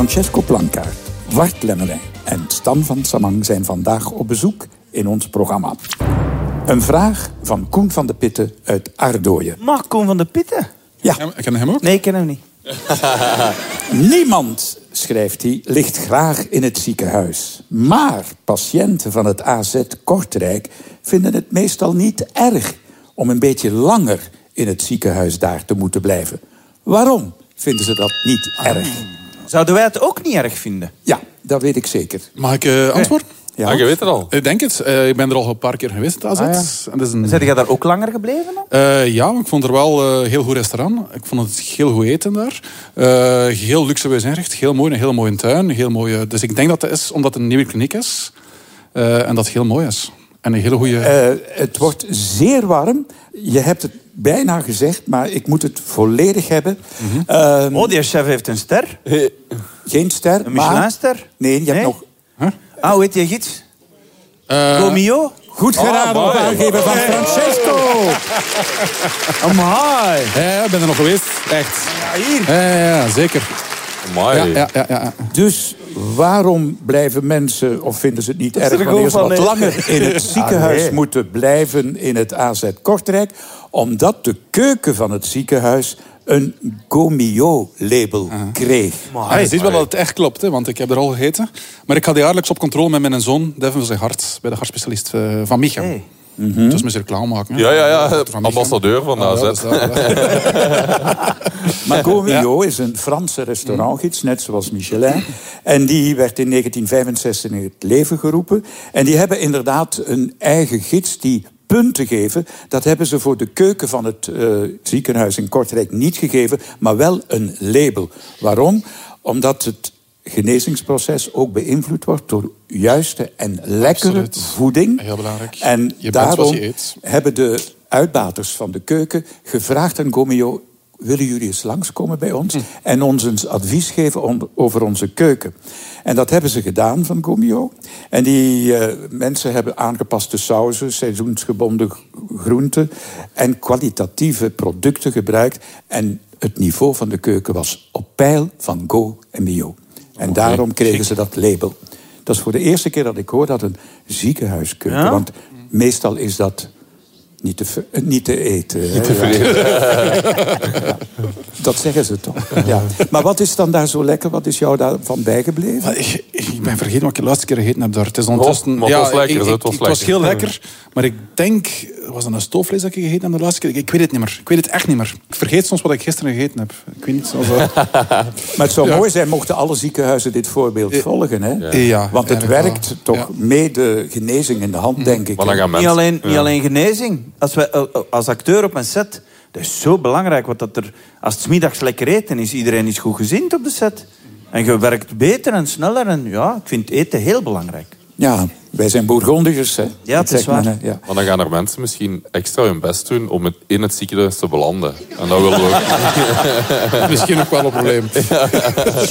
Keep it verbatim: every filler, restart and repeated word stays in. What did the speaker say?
Francesco Plankaart, Wart Lemmelijn en Stan van Samang zijn vandaag op bezoek in ons programma. Een vraag van Koen van de Pitten uit Ardooien. Maar Koen van de Pitten? Ja. Ik ken hem ook? Nee, ik ken hem niet. Niemand, schrijft hij, ligt graag in het ziekenhuis. Maar patiënten van het A Z Kortrijk vinden het meestal niet erg om een beetje langer in het ziekenhuis daar te moeten blijven. Waarom vinden ze dat niet erg? Zouden wij het ook niet erg vinden? Ja, dat weet ik zeker. Mag ik uh, antwoorden? Ja. Ah, je weet het al. Ik denk het. Uh, ik ben er al een paar keer geweest, het A Z. Ah, ja. En dat is een... Zijn jij daar ook langer gebleven dan? Uh, ja, ik vond er wel een uh, heel goed restaurant. Ik vond het heel goed eten daar. Uh, heel luxueus inricht. Heel mooi. Een heel mooie tuin. Heel mooie... Dus ik denk dat het is omdat het een nieuwe kliniek is. Uh, en dat het heel mooi is. En een hele goede... Uh, het wordt zeer warm. Je hebt het bijna gezegd, maar ik moet het volledig hebben. Mm-hmm. Um, oh, die chef heeft een ster. Geen ster, een maar... Michelinster? Nee, je hebt nee? nog... Huh? Ah, hoe heet je gids? Uh... Gomio? Goed geraden, op aangeven van Francesco. Amai. Ja, ik ben er nog geweest. Echt. Ja, hier. Ja, ja, ja zeker. Amai. Ja, ja, ja, ja. Dus waarom blijven mensen, of vinden ze het niet erg, wanneer ze wat langer in het ziekenhuis ah, nee. moeten blijven in het A Z Kortrijk? Omdat de keuken van het ziekenhuis een Gomio-label uh. kreeg. Ja, je ziet wel dat het echt klopt, hè, want ik heb er al gegeten. Maar ik ga jaarlijks op controle met mijn zoon, Devin van zijn hart, bij de hartspecialist uh, van Michem. Hey. Mm-hmm. Dus met reclame maken. Ja, ja, ja. Van ambassadeur van de A Z. Oh, ja, maar Gomio ja. is een Franse restaurantgids, net zoals Michelin. En die werd in negentien vijfenzestig in het leven geroepen. En die hebben inderdaad een eigen gids die punten geven. Dat hebben ze voor de keuken van het uh, ziekenhuis in Kortrijk niet gegeven, maar wel een label. Waarom? Omdat het genezingsproces ook beïnvloed wordt door juiste en lekkere Absoluut. voeding. Heel belangrijk. En je daarom je eet. hebben de uitbaters van de keuken gevraagd aan Gomio: willen jullie eens langskomen bij ons hm. en ons eens advies geven on- over onze keuken? En dat hebben ze gedaan van Gomio. En die uh, mensen hebben aangepaste sauzen, seizoensgebonden groenten en kwalitatieve producten gebruikt. En het niveau van de keuken was op peil van Go en Mio. En okay. daarom kregen ze dat label. Dat is voor de eerste keer dat ik hoor dat een ziekenhuiskeuken... Ja? Want meestal is dat niet te, niet te eten. Niet te ja. Dat zeggen ze toch. Ja. Maar wat is dan daar zo lekker? Wat is jou daarvan bijgebleven? Ik, ik ben vergeten wat ik de laatste keer gegeten heb daar. Het is ondertussen... Oh, maar het ja, was lekker. Ik, ik, het was, het was heel lekker. Maar ik denk... Was dat een stoofvlees dat ik gegeten heb de laatste keer? Ik weet het niet meer. Ik weet het echt niet meer. Ik vergeet soms wat ik gisteren gegeten heb. Ik weet niet zo. Maar het zou ja. mooi zijn mochten alle ziekenhuizen dit voorbeeld volgen. Hè? Ja. Ja, Want het werkt wel. toch ja. mee de genezing in de hand, denk ik. Maar niet, alleen, ja. niet alleen genezing. Als, wij, als acteur op een set... Dat is zo belangrijk. Want dat er, als het 's middags lekker eten is, iedereen is goed gezind op de set. En je werkt beter en sneller. En ja, ik vind eten heel belangrijk. Ja, wij zijn Bourgondiërs, hè. Ja, het is waar. Men, ja. Maar dan gaan er mensen misschien extra hun best doen om het in het ziekenhuis te belanden. En dat willen we ook. Misschien ook wel een probleem. Ja.